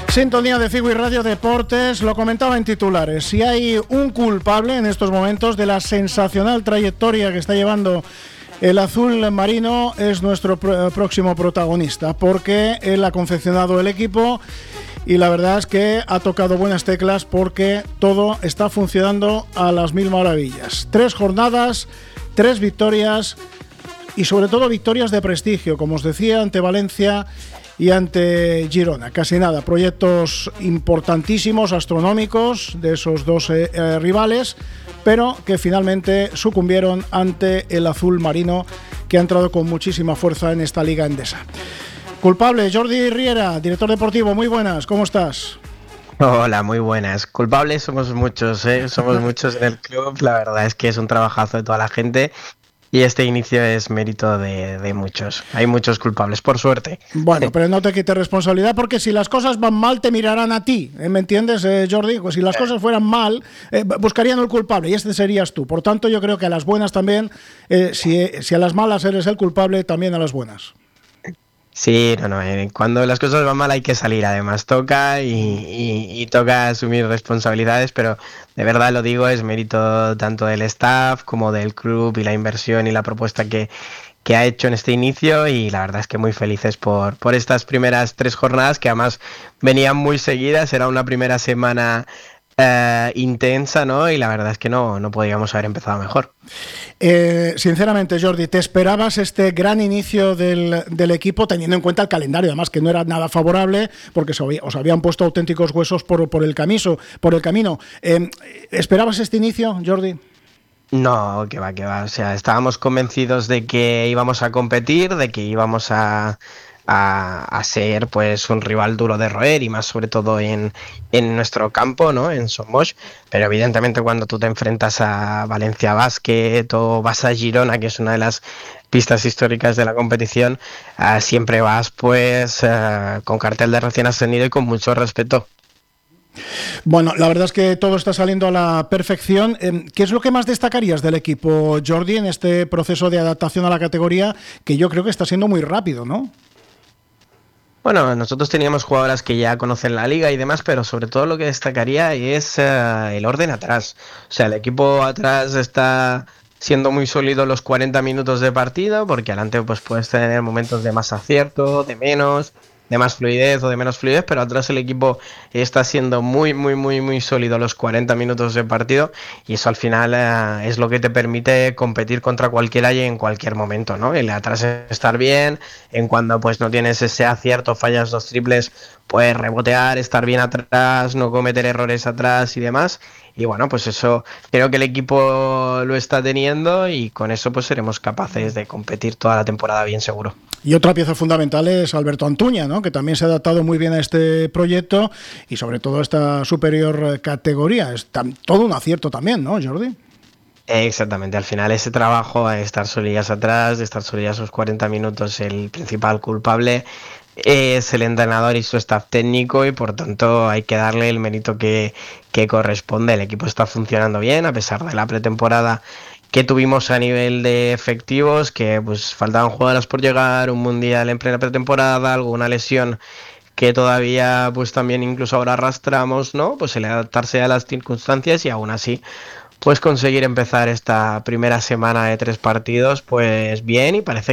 Sintonía de Figui Radio Deportes, lo comentaba en titulares. Si hay un culpable en estos momentos de la sensacional trayectoria que está llevando el azul marino, es nuestro próximo protagonista, porque él ha confeccionado el equipo y la verdad es que ha tocado buenas teclas porque todo está funcionando a las mil maravillas. 3 jornadas, 3 victorias y sobre todo victorias de prestigio, como os decía, ante Valencia y ante Girona. Casi nada, proyectos importantísimos, astronómicos de esos dos rivales, pero que finalmente sucumbieron ante el azul marino, que ha entrado con muchísima fuerza en esta liga endesa. Culpable, Jordi Riera, director deportivo, muy buenas, ¿cómo estás? Hola, muy buenas. Culpables somos muchos, somos muchos en el club. La verdad es que es un trabajazo de toda la gente. Y este inicio es mérito de muchos. Hay muchos culpables, por suerte. Bueno, pero no te quites responsabilidad, porque si las cosas van mal te mirarán a ti, ¿me entiendes, Jordi? Pues si las cosas fueran mal, buscarían el culpable y este serías tú. Por tanto, yo creo que a las buenas también, si a las malas eres el culpable, también a las buenas. Sí, no, cuando las cosas van mal hay que salir, además toca y toca asumir responsabilidades, pero de verdad lo digo, es mérito tanto del staff como del club y la inversión y la propuesta que ha hecho en este inicio, y la verdad es que muy felices por estas primeras 3 jornadas que además venían muy seguidas. Era una primera semana intensa, ¿no? Y la verdad es que no podíamos haber empezado mejor. Sinceramente, Jordi, ¿te esperabas este gran inicio del equipo, teniendo en cuenta el calendario, además que no era nada favorable, porque os habían puesto auténticos huesos por el camino? ¿Esperabas este inicio, Jordi? No, que va. O sea, estábamos convencidos de que íbamos a competir, de que íbamos a ser pues un rival duro de roer, y más sobre todo en nuestro campo, ¿no? En Son Moix. Pero evidentemente cuando tú te enfrentas a Valencia Basket o vas a Girona, que es una de las pistas históricas de la competición, siempre vas pues con cartel de recién ascendido y con mucho respeto. Bueno, la verdad es que todo está saliendo a la perfección. ¿Qué es lo que más destacarías del equipo, Jordi, en este proceso de adaptación a la categoría, que yo creo que está siendo muy rápido, ¿no? Bueno, nosotros teníamos jugadoras que ya conocen la liga y demás, pero sobre todo lo que destacaría es el orden atrás. O sea, el equipo atrás está siendo muy sólido los 40 minutos de partido, porque adelante pues puedes tener momentos de más acierto, de menos, de más fluidez o de menos fluidez, pero atrás el equipo está siendo muy sólido los 40 minutos de partido, y eso al final es lo que te permite competir contra cualquiera y en cualquier momento, ¿no? El atrás estar bien, en cuando pues no tienes ese acierto, fallas 2 triples, pues rebotear, estar bien atrás, no cometer errores atrás y demás. Y bueno, pues eso creo que el equipo lo está teniendo, y con eso pues seremos capaces de competir toda la temporada bien seguro. Y otra pieza fundamental es Alberto Antuña, ¿no? Que también se ha adaptado muy bien a este proyecto y sobre todo a esta superior categoría. Es todo un acierto también, ¿no, Jordi? Exactamente, al final ese trabajo de estar sólidas atrás, de estar sólidas esos 40 minutos, el principal culpable es el entrenador y su staff técnico, y por tanto hay que darle el mérito que corresponde. El equipo está funcionando bien a pesar de la pretemporada que tuvimos a nivel de efectivos, que pues faltaban jugadoras por llegar, un mundial en plena pretemporada, alguna lesión que todavía pues también incluso ahora arrastramos, ¿no? Pues el adaptarse a las circunstancias, y aún así pues conseguir empezar esta primera semana de 3 partidos pues bien, y parece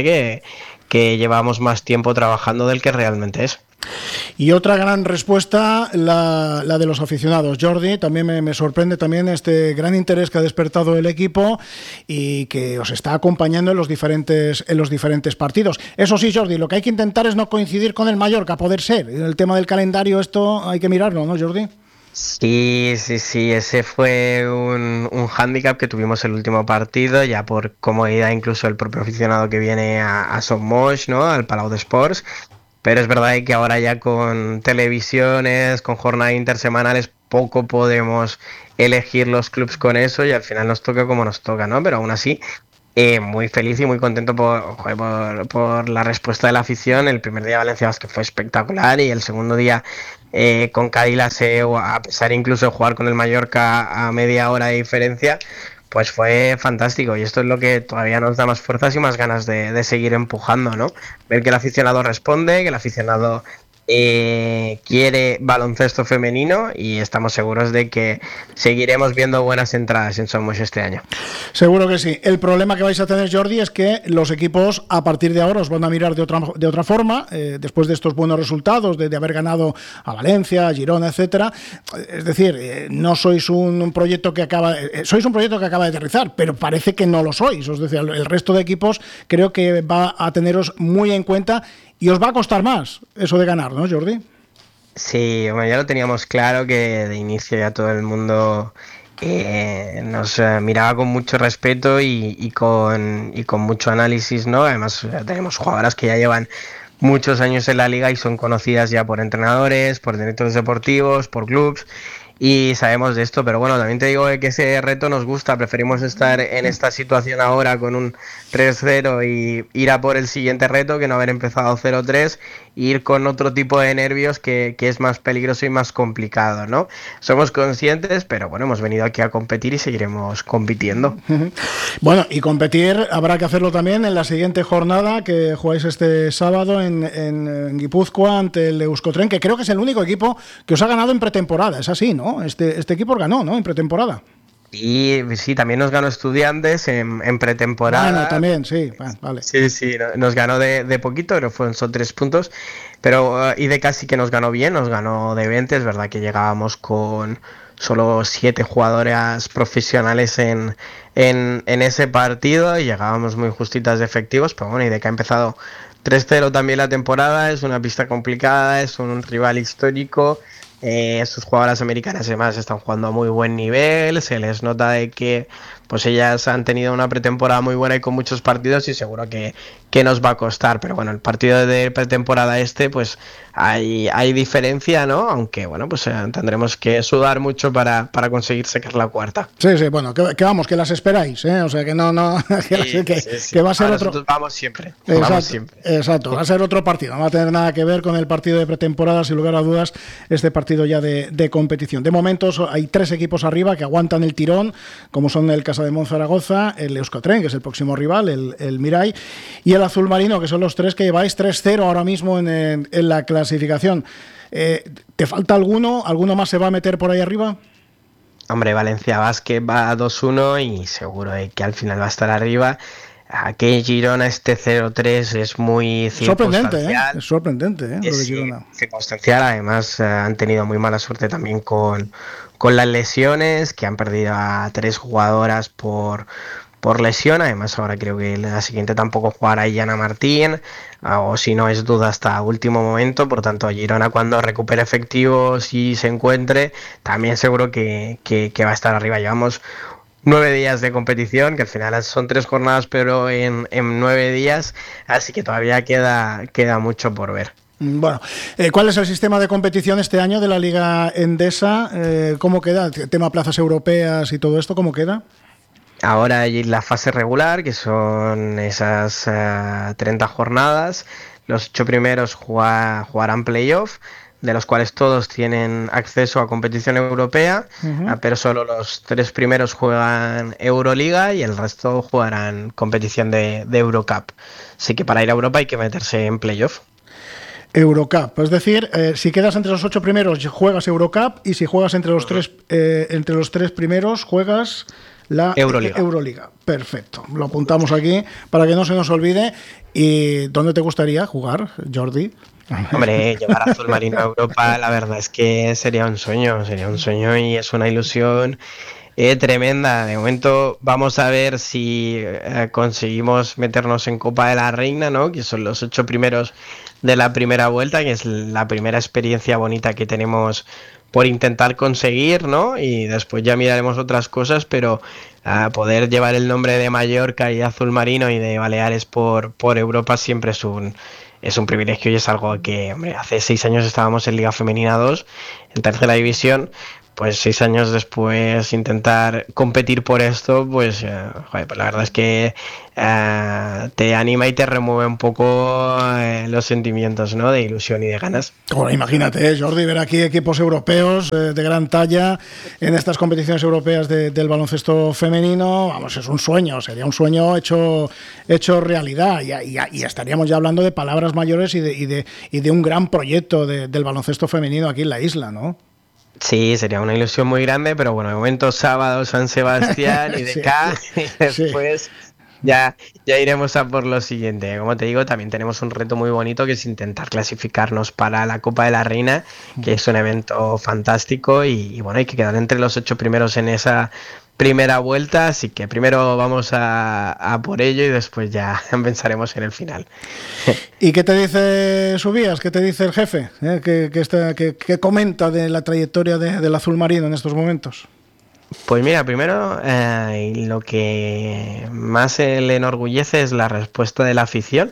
que llevamos más tiempo trabajando del que realmente es. Y otra gran respuesta, la de los aficionados. Jordi, también me sorprende también este gran interés que ha despertado el equipo y que os está acompañando en los diferentes partidos. Eso sí, Jordi, lo que hay que intentar es no coincidir con el Mallorca, a poder ser. En el tema del calendario esto hay que mirarlo, ¿no, Jordi? Sí, ese fue un hándicap que tuvimos el último partido, ya por comodidad incluso el propio aficionado que viene a Son Moix, ¿no? Al Palau de Sports. Pero es verdad que ahora ya con televisiones, con jornadas intersemanales, poco podemos elegir los clubs con eso, y al final nos toca como nos toca, ¿no? Pero aún así, muy feliz y muy contento por la respuesta de la afición. El primer día de Valencia Basket fue espectacular, y el segundo día con Cádiz, a pesar incluso de jugar con el Mallorca a media hora de diferencia, pues fue fantástico, y esto es lo que todavía nos da más fuerzas y más ganas de seguir empujando, ¿no? Ver que el aficionado responde, que el aficionado quiere baloncesto femenino y estamos seguros de que seguiremos viendo buenas entradas en Somos este año. Seguro que sí. El problema que vais a tener, Jordi, es que los equipos a partir de ahora os van a mirar de otra forma, después de estos buenos resultados, de haber ganado a Valencia, a Girona, etcétera. Es decir, no sois un proyecto que acaba de aterrizar, pero parece que no lo sois. Es decir, el resto de equipos creo que va a teneros muy en cuenta y os va a costar más eso de ganar, ¿no, Jordi? Sí, bueno, ya lo teníamos claro que de inicio ya todo el mundo nos miraba con mucho respeto y con mucho análisis, ¿no? Además, tenemos jugadoras que ya llevan muchos años en la liga y son conocidas ya por entrenadores, por directores deportivos, por clubes. Y sabemos de esto, pero bueno, también te digo que ese reto nos gusta, preferimos estar en esta situación ahora con un 3-0 y ir a por el siguiente reto que no haber empezado 0-3 e ir con otro tipo de nervios que es más peligroso y más complicado, ¿no? Somos conscientes, pero bueno, hemos venido aquí a competir y seguiremos compitiendo. Bueno, y competir habrá que hacerlo también en la siguiente jornada que jugáis este sábado en Guipúzcoa ante el Euskotren, que creo que es el único equipo que os ha ganado en pretemporada, es así, ¿no? Este equipo os ganó, ¿no? En pretemporada. Y sí, también nos ganó Estudiantes en pretemporada. Bueno, también, sí, vale. Sí, nos ganó de poquito, pero son 3 puntos. Pero y de casi que nos ganó bien, nos ganó de 20. Es verdad que llegábamos con solo 7 jugadoras profesionales en ese partido y llegábamos muy justitas de efectivos. Pero bueno, y de que ha empezado 3-0 también la temporada, es una pista complicada, es un rival histórico. Sus jugadoras americanas además están jugando a muy buen nivel, se les nota de que pues ellas han tenido una pretemporada muy buena y con muchos partidos y seguro que nos va a costar, pero bueno, el partido de pretemporada pues hay diferencia, ¿no? Aunque bueno, pues tendremos que sudar mucho para conseguir sacar la cuarta. Sí, bueno, que vamos, que las esperáis, ¿eh? O sea, que no, que va a ser otro... Vamos siempre, Exacto, va a ser otro partido, no va a tener nada que ver con el partido de pretemporada, sin lugar a dudas, este partido ya de competición. De momento hay 3 equipos arriba que aguantan el tirón, como son el Casademont Zaragoza, el Euskotren, que es el próximo rival, el Mirai, y el Azul Marino, que son los 3 que lleváis 3-0 ahora mismo en la clasificación. ¿Te falta alguno? ¿Alguno más se va a meter por ahí arriba? Hombre, Valencia Basket va a 2-1 y seguro de que al final va a estar arriba. Aquí Girona este 0-3 es muy circunstancial. Es sorprendente, lo de Girona. Circunstancial, además han tenido muy mala suerte también con las lesiones, que han perdido a 3 jugadoras por lesión. Además ahora creo que la siguiente tampoco jugará Yana Martín, o si no es duda hasta último momento. Por tanto, Girona cuando recupere efectivos y se encuentre, también seguro que va a estar arriba. Llevamos 9 días de competición, que al final son 3 jornadas, pero en 9 días, así que todavía queda mucho por ver. Bueno, ¿cuál es el sistema de competición este año de la Liga Endesa? ¿Cómo queda? El tema plazas europeas y todo esto, ¿cómo queda? Ahora hay la fase regular, que son esas 30 jornadas. Los 8 primeros jugarán playoff, de los cuales todos tienen acceso a competición europea, pero solo los 3 primeros juegan Euroliga y el resto jugarán competición de Eurocup. Así que para ir a Europa hay que meterse en playoff. Eurocup, es decir, si quedas entre los 8 primeros juegas Eurocup, y si juegas entre los 3 primeros juegas la Euroliga. Perfecto, lo apuntamos aquí para que no se nos olvide. ¿Y dónde te gustaría jugar, Jordi? Hombre, llevar a Azul Marino a Europa, la verdad es que sería un sueño y es una ilusión tremenda. De momento vamos a ver si conseguimos meternos en Copa de la Reina, ¿no? Que son los 8 primeros de la primera vuelta, que es la primera experiencia bonita que tenemos por intentar conseguir, ¿no? Y después ya miraremos otras cosas, pero poder llevar el nombre de Mallorca y Azul Marino y de Baleares por Europa siempre es un privilegio y es algo que, hombre, hace 6 años estábamos en Liga Femenina 2, en tercera división, pues 6 años después intentar competir por esto, pues, pues la verdad es que te anima y te remueve un poco los sentimientos, ¿no? De ilusión y de ganas. Bueno, imagínate, Jordi, ver aquí equipos europeos de gran talla en estas competiciones europeas del baloncesto femenino, vamos, es un sueño, sería un sueño hecho realidad, y estaríamos ya hablando de palabras mayores y de un gran proyecto del baloncesto femenino aquí en la isla, ¿no? Sí, sería una ilusión muy grande, pero bueno, de momento sábado San Sebastián y de acá, y después... Sí. Ya iremos a por lo siguiente. Como te digo, también tenemos un reto muy bonito, que es intentar clasificarnos para la Copa de la Reina, que es un evento fantástico, y bueno, hay que quedar entre los 8 primeros en esa primera vuelta, así que primero vamos a por ello y después ya pensaremos en el final. ¿Y qué te dice Subías? ¿Qué te dice el jefe? ¿Qué comenta de la trayectoria del azul marino en estos momentos? Pues mira, primero lo que más le enorgullece es la respuesta de la afición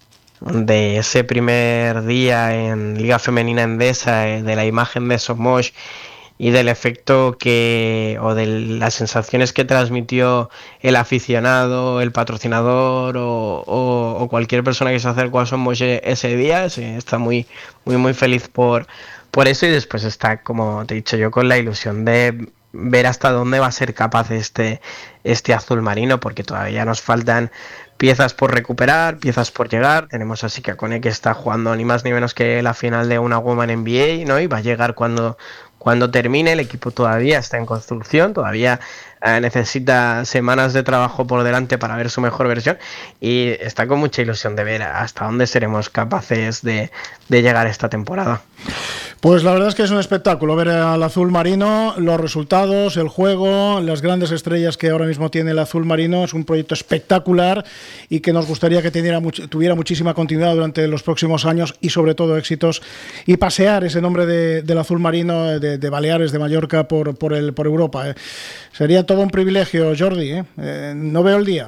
de ese primer día en Liga Femenina Endesa, de la imagen de Somos y del efecto o de las sensaciones que transmitió el aficionado, el patrocinador o cualquier persona que se acercó a Somos ese día. Sí, está muy, muy, muy feliz por eso, y después está, como te he dicho yo, con la ilusión de ver hasta dónde va a ser capaz este azul marino, porque todavía nos faltan piezas por recuperar, piezas por llegar. Tenemos a Sika Kone, que está jugando ni más ni menos que la final de una Women NBA, ¿no? Y va a llegar cuando termine. El equipo todavía está en construcción, todavía necesita semanas de trabajo por delante para ver su mejor versión, y está con mucha ilusión de ver hasta dónde seremos capaces de llegar esta temporada. Pues la verdad es que es un espectáculo ver al azul marino, los resultados, el juego, las grandes estrellas que ahora mismo tiene el azul marino. Es un proyecto espectacular y que nos gustaría que tuviera muchísima continuidad durante los próximos años, y sobre todo éxitos, y pasear ese nombre del azul marino de Baleares, de Mallorca, por Europa. Sería todo un privilegio, Jordi. No veo el día.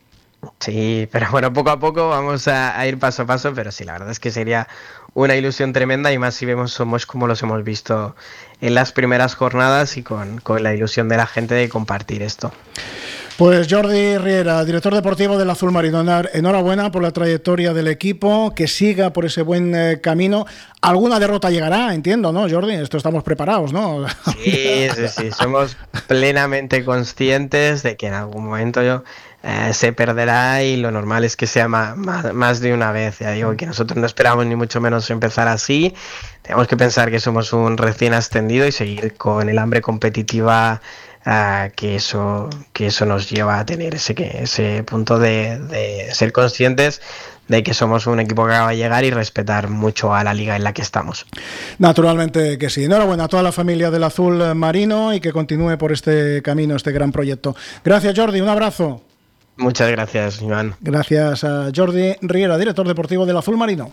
Sí, pero bueno, poco a poco vamos a ir paso a paso, pero sí, la verdad es que sería una ilusión tremenda, y más si somos como los hemos visto en las primeras jornadas, y con la ilusión de la gente de compartir esto. Pues Jordi Riera, director deportivo del azul marino, enhorabuena por la trayectoria del equipo, que siga por ese buen camino. Alguna derrota llegará, entiendo, ¿no, Jordi? Esto estamos preparados, ¿no? Sí, somos plenamente conscientes de que en algún momento se perderá, y lo normal es que sea más de una vez. Ya digo que nosotros no esperamos ni mucho menos empezar así. Tenemos que pensar que somos un recién ascendido y seguir con el hambre competitiva que eso nos lleva a tener ese punto de ser conscientes de que somos un equipo que acaba de llegar, y respetar mucho a la liga en la que estamos. Naturalmente que sí. Enhorabuena a toda la familia del azul marino, y que continúe por este camino, este gran proyecto. Gracias, Jordi, un abrazo. Muchas gracias, Iván. Gracias a Jordi Riera, director deportivo del azul marino.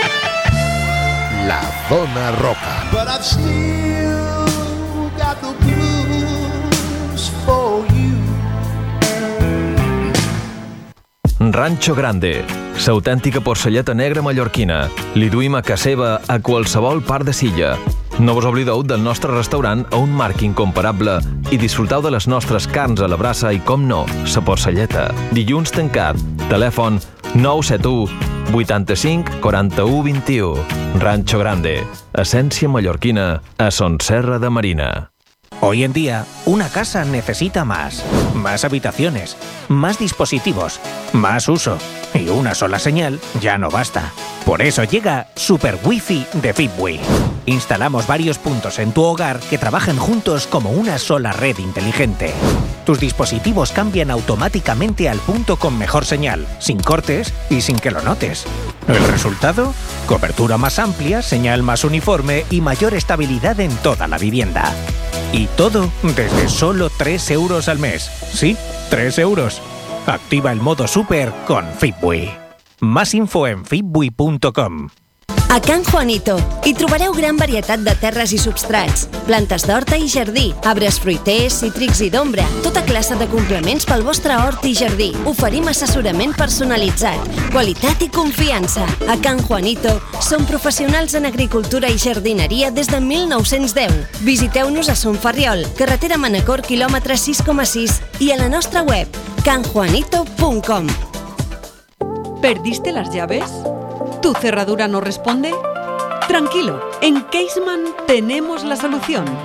La Zona Roja. Rancho Grande, l'autèntica porcelleta negra mallorquina. Li duim a casa seva a qualsevol part de Silla. No vos oblideu del nostre restaurant a un marc incomparable i disfruteu de les nostres carns a la brasa i, com no, la porcelleta. Dilluns tancat. Telèfon 971 85 41 21. Rancho Grande, essència mallorquina a Son Serra de Marina. Hoy en día, una casa necesita más habitaciones, más dispositivos, más uso, y una sola señal ya no basta. Por eso llega Super Wi-Fi de Fitbui. Instalamos varios puntos en tu hogar que trabajan juntos como una sola red inteligente. Tus dispositivos cambian automáticamente al punto con mejor señal, sin cortes y sin que lo notes. ¿El resultado? Cobertura más amplia, señal más uniforme y mayor estabilidad en toda la vivienda. Y todo desde solo 3 euros al mes. Sí, 3 euros. Activa el modo Super con Fitbui. Más info en fitbui.com. A Can Juanito hi trobareu gran varietat de terres i substrats, plantes d'horta i jardí, arbres fruiters, cítrics i d'ombra, tota classe de complements pel vostre hort i jardí. Oferim assessorament personalitzat, qualitat i confiança. A Can Juanito som professionals en agricultura i jardineria des de 1910. Visiteu-nos a Son Ferriol, carretera Manacor, quilòmetre 6,6 i a la nostra web canjuanito.com. ¿Perdiste las llaves? ¿Tu cerradura no responde? Tranquilo, en Caseman tenemos la solución.